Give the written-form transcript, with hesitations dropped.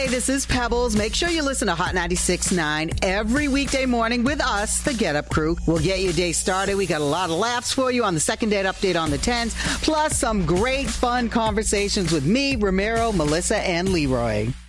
Hey, this is Pebbles. Make sure you listen to Hot 96.9 every weekday morning with us, the Get Up Crew. We'll get your day started. We got a lot of laughs for you on the second date update on the 10s, plus some great fun conversations with me, Ramiro, Melissa, and Leroy.